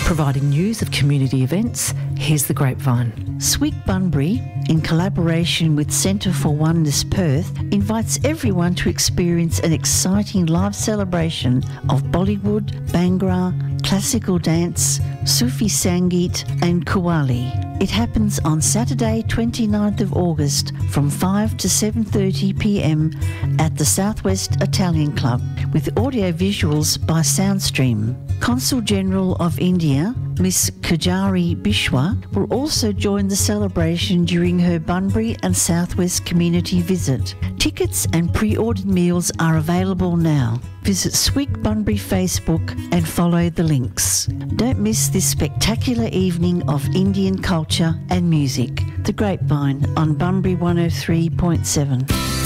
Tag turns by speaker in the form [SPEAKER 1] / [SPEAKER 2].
[SPEAKER 1] Providing news of community events, here's The Grapevine. Swig Bunbury, in collaboration with Centre for Oneness Perth, invites everyone to experience an exciting live celebration of Bollywood, Bhangra, classical dance, Sufi Sangeet and Qawwali. It happens on Saturday 29th of August from 5 to 7:30pm at the Southwest Italian Club with audio visuals by Soundstream. Consul General of India, Miss Kajari Bishwa, will also join the celebration during her Bunbury and Southwest community visit. Tickets and pre-ordered meals are available now. Visit Swig Bunbury Facebook and follow the links. Don't miss this spectacular evening of Indian culture and music. The Grapevine on Bunbury 103.7.